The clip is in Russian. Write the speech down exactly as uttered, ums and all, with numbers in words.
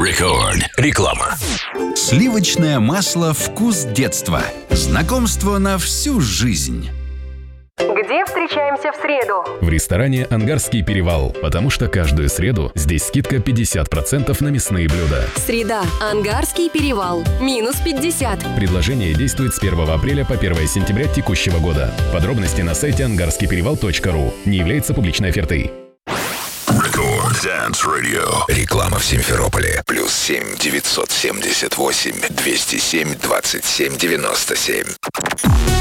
Рекорд. Реклама. Сливочное масло «Вкус детства». Знакомство на всю жизнь. Где встречаемся в среду? В ресторане «Ангарский перевал», потому что каждую среду здесь скидка пятьдесят процентов на мясные блюда. Среда. Ангарский перевал. Минус пятьдесят. Предложение действует с первого апреля по первое сентября текущего года. Подробности на сайте ангарский перевал точка ру. Не является публичной офертой. Рекорд Dance Radio. Реклама в Симферополе. Плюс семь девятьсот семьдесят восемь двести семь двадцать семь девяносто семь.